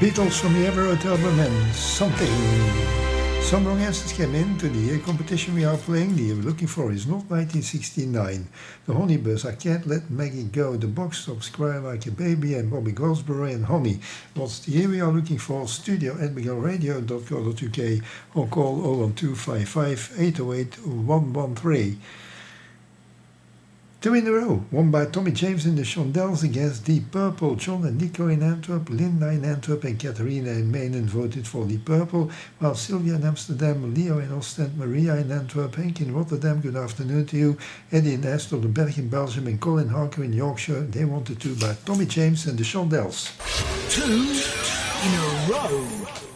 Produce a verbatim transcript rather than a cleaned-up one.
Beatles from the Abbey Road album and Something. Some wrong answers came in to the competition we are playing. The year we're looking for is not nineteen sixty-nine. The Honey Bus, I Can't Let Maggie Go. The Box Tops, Cry Like a Baby, and Bobby Goldsboro and Honey. What's the year we are looking for? Studio at miguel radio dot co dot uk or call oh one two five five, eight oh eight, one one three. Two in a row, one by Tommy James and the Shondells against Deep Purple. John and Nico in Antwerp, Linda in Antwerp and Catharina in Maine voted for Deep Purple, while Sylvia in Amsterdam, Leo in Ostend, Maria in Antwerp, Henk in Rotterdam, good afternoon to you, Eddie in Esteldenberg in Belgium and Colin Harker in Yorkshire, they wanted to by Tommy James and the Shondells. Two in a row.